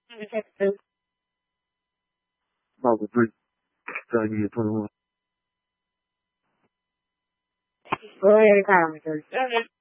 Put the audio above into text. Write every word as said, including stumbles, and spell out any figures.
Probably trying to get twenty-one. Go ahead and comment, sir.